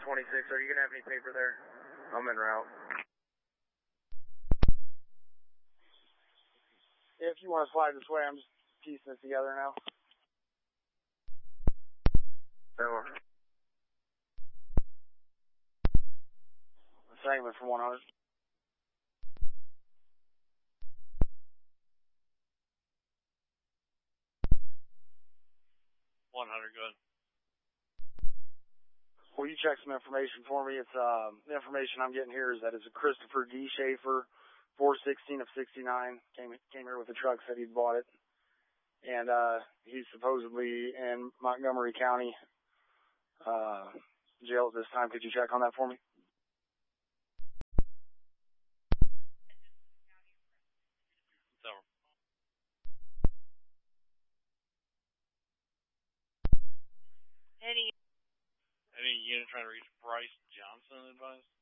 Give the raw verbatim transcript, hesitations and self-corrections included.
twenty-six, are you going to have any paper there? I'm en route. If you want to slide this way, I'm just piecing this together now. Over. Segment for one hundred. one hundred, good. Will you check some information for me? It's uh, the information I'm getting here is that it's a Christopher D. Schaefer, four sixteen of sixty-nine. Came came here with a truck, said he'd bought it, and uh, he's supposedly in Montgomery County uh, jail at this time. Could you check on that for me? It's over. Any Any unit trying to reach Bryce Johnson advice?